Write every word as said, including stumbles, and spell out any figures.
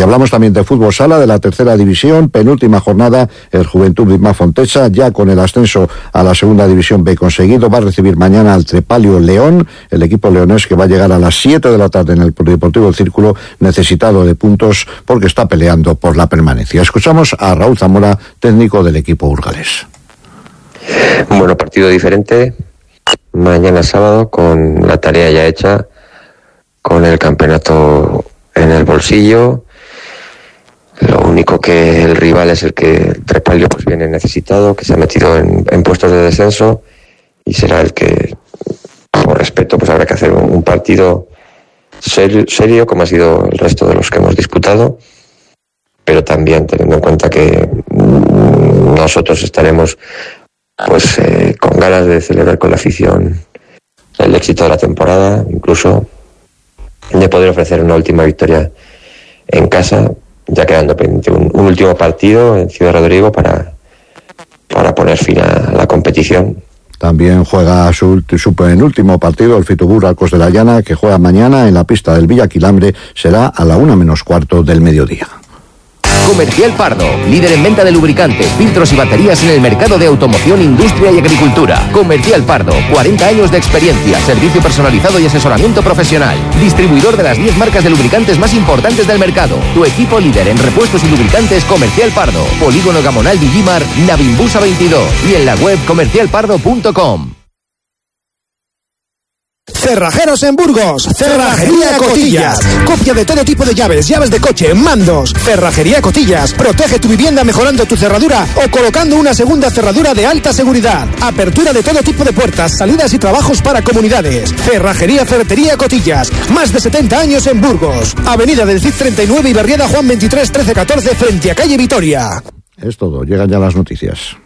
hablamos también de fútbol sala, de la tercera división, penúltima jornada, el Juventud Bisma Fontesa, ya con el ascenso a la segunda división B conseguido, va a recibir mañana al Trepalio León, el equipo leonés que va a llegar a las siete de la tarde en el Polideportivo del Círculo, necesitado de puntos porque está peleando por la permanencia. Escuchamos a Raúl Zamora, técnico del equipo burgalés. Bueno, partido diferente, mañana sábado, con la tarea ya hecha, con el campeonato en el bolsillo. Lo único que el rival es el que el Trepalio pues viene necesitado, que se ha metido en, en puestos de descenso, y será el que, por respeto, pues habrá que hacer un, un partido serio, serio, como ha sido el resto de los que hemos disputado, pero también teniendo en cuenta que mmm, nosotros estaremos pues eh, con ganas de celebrar con la afición el éxito de la temporada, incluso de poder ofrecer una última victoria en casa, ya quedando pendiente un, un último partido en Ciudad Rodrigo para, para poner fin a la competición. También juega su, su penúltimo partido el Fitobur Arcos de la Llana, que juega mañana en la pista del Villa Quilambre, será a la una menos cuarto del mediodía. Comercial Pardo, líder en venta de lubricantes, filtros y baterías en el mercado de automoción, industria y agricultura. Comercial Pardo, cuarenta años de experiencia, servicio personalizado y asesoramiento profesional. Distribuidor de las diez marcas de lubricantes más importantes del mercado. Tu equipo líder en repuestos y lubricantes, Comercial Pardo. Polígono Gamonal Villimar, Navimbusa veintidós y en la web comercial pardo punto com. Cerrajeros en Burgos, Cerrajería Cotillas. Copia de todo tipo de llaves, llaves de coche, mandos. Cerrajería Cotillas. Protege tu vivienda mejorando tu cerradura o colocando una segunda cerradura de alta seguridad. Apertura de todo tipo de puertas, salidas y trabajos para comunidades. Cerrajería Ferretería Cotillas. Más de setenta años en Burgos. Avenida del Cid treinta y nueve y Barriada Juan veintitrés trece catorce frente a calle Vitoria. Es todo, llegan ya las noticias.